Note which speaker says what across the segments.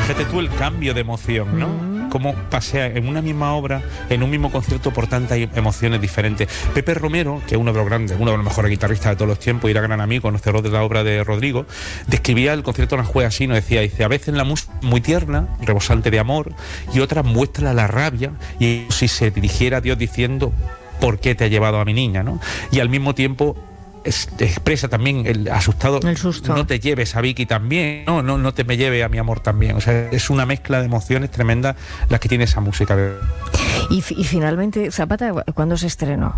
Speaker 1: fíjate tú el cambio de emoción, ¿no? Cómo pasea en una misma obra, en un mismo concierto, por tantas emociones diferentes. Pepe Romero, que es uno de los grandes, uno de los mejores guitarristas de todos los tiempos y era gran amigo, conocedor de la obra de Rodrigo, describía el concierto de Aranjuez así, nos decía, a veces la música muy tierna, rebosante de amor, y otras muestra la rabia, y si se dirigiera a Dios diciendo, ¿por qué te ha llevado a mi niña?, ¿no? Y al mismo tiempo expresa también el asustado,
Speaker 2: el susto.
Speaker 1: No te lleves a Vicky también, no te me lleve a mi amor también. O sea, es una mezcla de emociones tremendas las que tiene esa música.
Speaker 2: Y finalmente, Zapata, ¿cuándo se estrenó?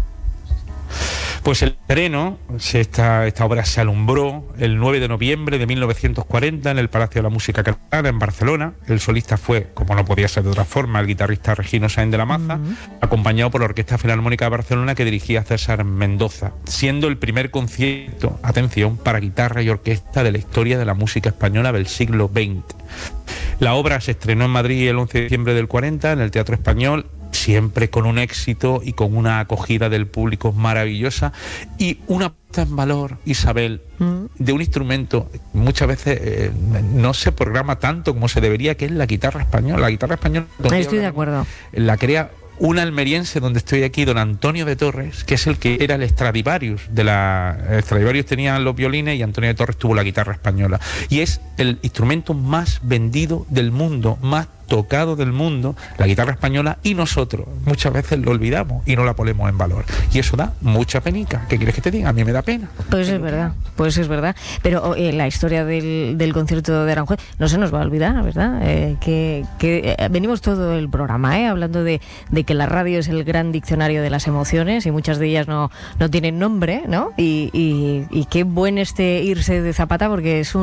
Speaker 1: Pues el estreno, esta obra se alumbró el 9 de noviembre de 1940 en el Palacio de la Música Catalana, en Barcelona. El solista fue, como no podía ser de otra forma, el guitarrista Regino Sáenz de la Maza, acompañado por la Orquesta Filarmónica de Barcelona que dirigía César Mendoza, siendo el primer concierto, atención, para guitarra y orquesta de la historia de la música española del siglo XX. La obra se estrenó en Madrid el 11 de diciembre del 40 en el Teatro Español, siempre con un éxito y con una acogida del público maravillosa y una puesta en valor, Isabel, de un instrumento muchas veces no se programa tanto como se debería, que es la guitarra española. La guitarra española,
Speaker 2: estoy de acuerdo,
Speaker 1: la crea un almeriense, donde estoy aquí, don Antonio de Torres, que es el que era el Stradivarius Stradivarius tenía los violines y Antonio de Torres tuvo la guitarra española, y es el instrumento más vendido del mundo, más tocado del mundo, la guitarra española, y nosotros muchas veces lo olvidamos y no la ponemos en valor, y eso da mucha penica. ¿Qué quieres que te diga? A mí me da pena.
Speaker 2: Pues es verdad, pero la historia del concierto de Aranjuez no se nos va a olvidar, ¿verdad? Que venimos todo el programa hablando de que la radio es el gran diccionario de las emociones y muchas de ellas no tienen nombre, ¿no? Y qué buen irse de Zapata, porque es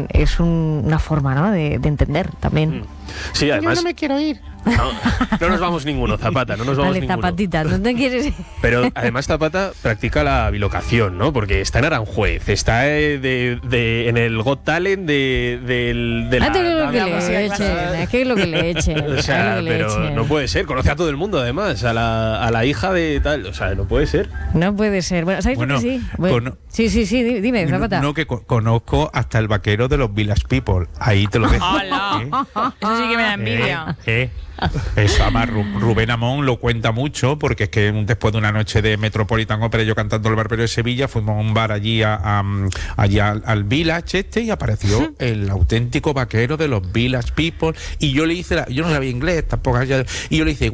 Speaker 2: una forma, ¿no?, de entender también.
Speaker 3: Sí, además,
Speaker 2: yo no me quiero ir.
Speaker 3: No nos vamos ninguno, Zapata, no nos vamos
Speaker 2: vale,
Speaker 3: ninguno.
Speaker 2: Zapatita, ¿no te quieres ir?
Speaker 3: Pero además Zapata practica la bilocación, ¿no? Porque está en Aranjuez, está en el Got Talent de la...
Speaker 2: ¿Qué es lo que le echen?
Speaker 3: O sea, pero no puede ser, conoce a todo el mundo además, a la hija de tal, o sea, no puede ser.
Speaker 2: No puede ser. Bueno, ¿sabes lo que sí? Bueno, sí, dime, Zapata.
Speaker 1: No, que conozco hasta el vaquero de los Village People, ahí te lo dejo.
Speaker 4: ¡Hola! Eso sí que me da envidia.
Speaker 1: Eso, además Rubén Amón lo cuenta mucho, porque es que después de una noche de Metropolitan Opera, yo cantando el Barbero de Sevilla, fuimos a un bar allí al Village y apareció el auténtico vaquero de los Village People, y yo le hice yo no sabía inglés tampoco, y yo le hice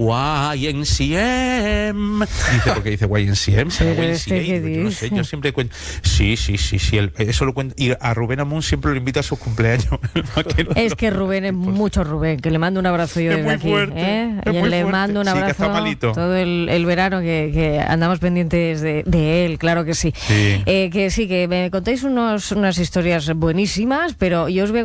Speaker 1: YNCM, dice, porque dice YNCM, yo no sé, yo siempre cuento, sí, eso lo cuento, y a Rubén Amón siempre lo invito a sus cumpleaños.
Speaker 2: Es que Rubén es mucho Rubén, que le mando un abrazo yo desde aquí. Le mando un abrazo todo el verano, que andamos pendientes de él, claro que sí. Que me contáis unas historias buenísimas, pero yo os voy a